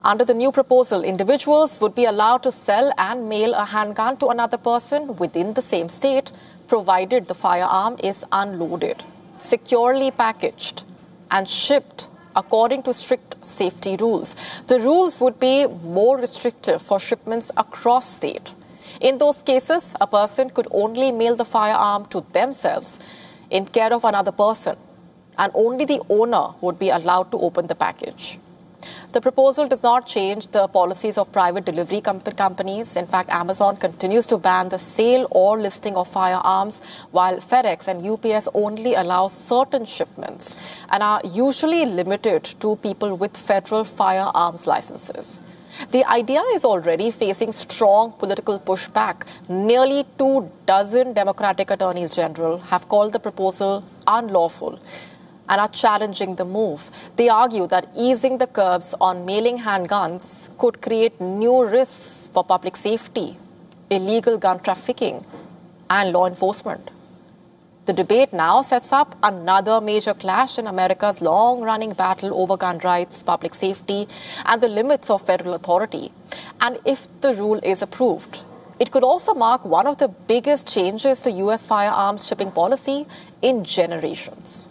Under the new proposal, individuals would be allowed to sell and mail a handgun to another person within the same state, provided the firearm is unloaded, securely packaged, and shipped according to strict safety rules. The rules would be more restrictive for shipments across state. In those cases, a person could only mail the firearm to themselves in care of another person, and only the owner would be allowed to open the package. The proposal does not change the policies of private delivery companies. In fact, Amazon continues to ban the sale or listing of firearms, while FedEx and UPS only allow certain shipments and are usually limited to people with federal firearms licenses. The idea is already facing strong political pushback. Nearly 24 Democratic attorneys general have called the proposal unlawful and are challenging the move. They argue that easing the curbs on mailing handguns could create new risks for public safety, illegal gun trafficking, and law enforcement. The debate now sets up another major clash in America's long-running battle over gun rights, public safety, and the limits of federal authority. And if the rule is approved, it could also mark one of the biggest changes to U.S. firearms shipping policy in generations.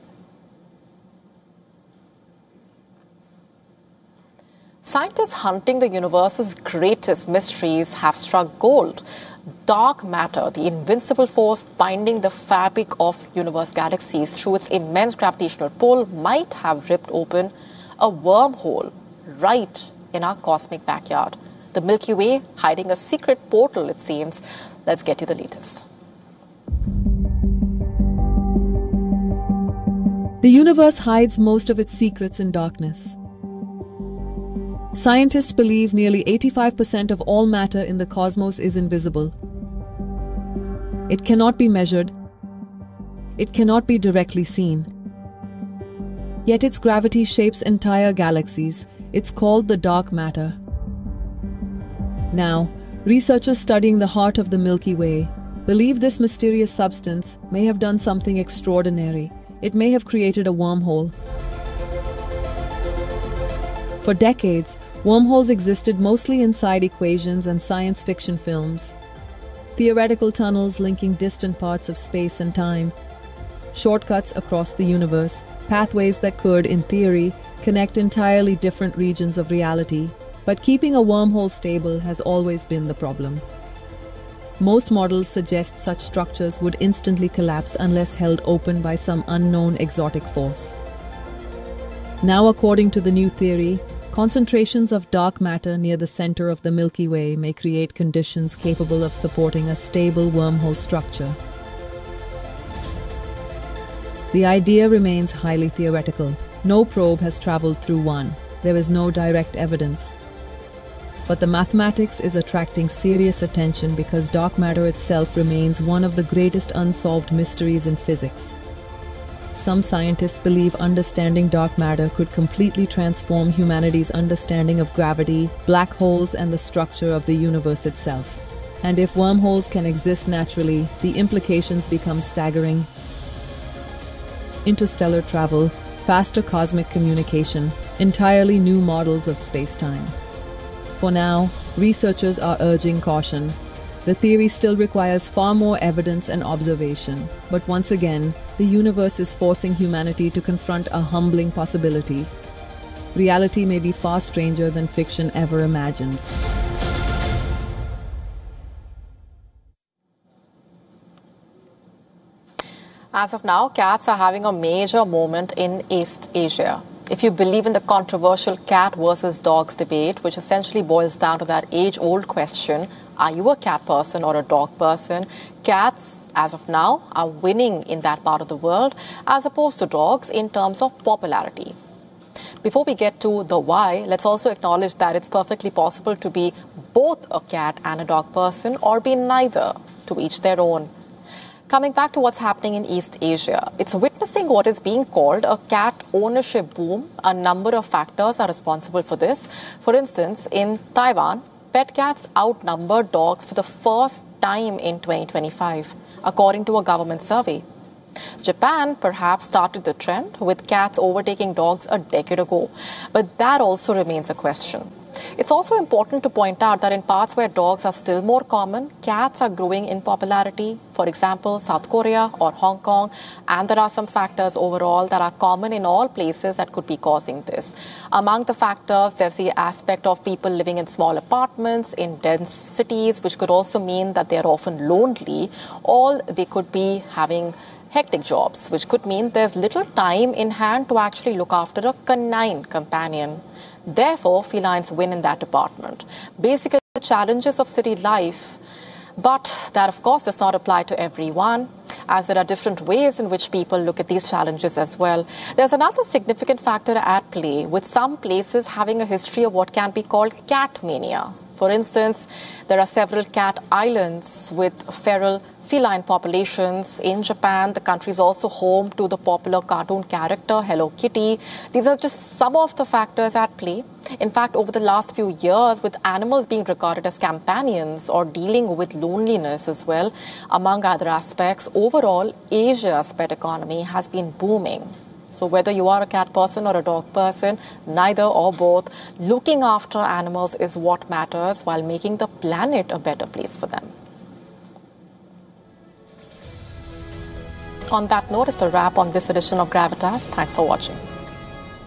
Scientists hunting the universe's greatest mysteries have struck gold. Dark matter, the invincible force binding the fabric of universe galaxies through its immense gravitational pull, might have ripped open a wormhole right in our cosmic backyard. The Milky Way hiding a secret portal, it seems. Let's get you the latest. The universe hides most of its secrets in darkness. Scientists believe nearly 85% of all matter in the cosmos is invisible. It cannot be measured. It cannot be directly seen. Yet its gravity shapes entire galaxies. It's called the dark matter. Now, researchers studying the heart of the Milky Way believe this mysterious substance may have done something extraordinary. It may have created a wormhole. For decades, wormholes existed mostly inside equations and science fiction films. Theoretical tunnels linking distant parts of space and time. Shortcuts across the universe. Pathways that could, in theory, connect entirely different regions of reality. But keeping a wormhole stable has always been the problem. Most models suggest such structures would instantly collapse unless held open by some unknown exotic force. Now, according to the new theory, concentrations of dark matter near the center of the Milky Way may create conditions capable of supporting a stable wormhole structure. The idea remains highly theoretical. No probe has traveled through one. There is no direct evidence. But the mathematics is attracting serious attention because dark matter itself remains one of the greatest unsolved mysteries in physics. Some scientists believe understanding dark matter could completely transform humanity's understanding of gravity, black holes, and the structure of the universe itself. And if wormholes can exist naturally, the implications become staggering. Interstellar travel, faster cosmic communication, entirely new models of space-time. For now, researchers are urging caution. The theory still requires far more evidence and observation. But once again, the universe is forcing humanity to confront a humbling possibility. Reality may be far stranger than fiction ever imagined. As of now, cats are having a major moment in East Asia. If you believe in the controversial cat versus dogs debate, which essentially boils down to that age-old question, are you a cat person or a dog person? Cats, as of now, are winning in that part of the world as opposed to dogs in terms of popularity. Before we get to the why, let's also acknowledge that it's perfectly possible to be both a cat and a dog person or be neither, to each their own. Coming back to what's happening in East Asia, it's witnessing what is being called a cat ownership boom. A number of factors are responsible for this. For instance, in Taiwan, pet cats outnumber dogs for the first time in 2025, according to a government survey. Japan perhaps started the trend, with cats overtaking dogs a decade ago, but that also remains a question. It's also important to point out that in parts where dogs are still more common, cats are growing in popularity. For example, South Korea or Hong Kong. And there are some factors overall that are common in all places that could be causing this. Among the factors, there's the aspect of people living in small apartments in dense cities, which could also mean that they're often lonely, or they could be having hectic jobs, which could mean there's little time in hand to actually look after a canine companion. Therefore, felines win in that department. Basically, the challenges of city life, but that, of course, does not apply to everyone, as there are different ways in which people look at these challenges as well. There's another significant factor at play, with some places having a history of what can be called cat mania. For instance, there are several cat islands with feral feline populations. In Japan, the country is also home to the popular cartoon character Hello Kitty. These are just some of the factors at play. In fact, over the last few years, with animals being regarded as companions or dealing with loneliness as well, among other aspects, overall, Asia's pet economy has been booming. So whether you are a cat person or a dog person, neither or both, looking after animals is what matters while making the planet a better place for them. On that note, it's a wrap on this edition of Gravitas. Thanks for watching.